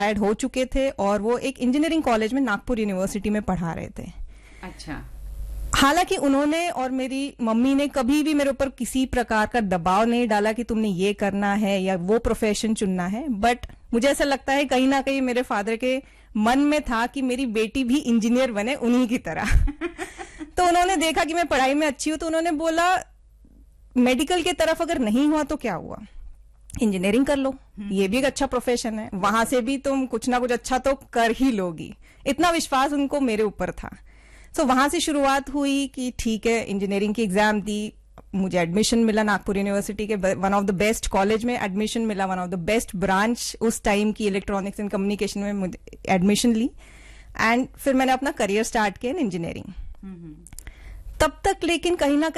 Retired हो चुके थे और वो एक इंजीनियरिंग कॉलेज में नागपुर यूनिवर्सिटी में पढ़ा रहे थे। अच्छा। हालांकि उन्होंने और मेरी मम्मी ने कभी भी मेरे ऊपर किसी प्रकार का दबाव नहीं डाला कि तुमने ये करना है या वो प्रोफेशन चुनना है, बट मुझे ऐसा लगता है कहीं ना कहीं मेरे फादर के मन में था कि मेरी बेटी भी इंजीनियर बने उन्हीं की तरह। तो उन्होंने देखा कि मैं पढ़ाई में अच्छी हूं, तो उन्होंने बोला मेडिकल की तरफ अगर नहीं हुआ तो क्या हुआ, इंजीनियरिंग कर लो, ये भी एक अच्छा प्रोफेशन है, वहां से भी तुम कुछ ना कुछ अच्छा तो कर ही लोगी। इतना विश्वास उनको मेरे ऊपर था। सो वहां से शुरुआत हुई कि ठीक है, इंजीनियरिंग की एग्जाम दी, मुझे एडमिशन मिला नागपुर यूनिवर्सिटी के one of the best college में एडमिशन मिला, one of the best branch उस टाइम की इलेक्ट्रॉनिक्स एंड कम्युनिकेशन में मुझे एडमिशन ली, एंड फिर मैंने अपना करियर स्टार्ट किया इन इंजीनियरिंग। तब तक लेकिन कहीं ना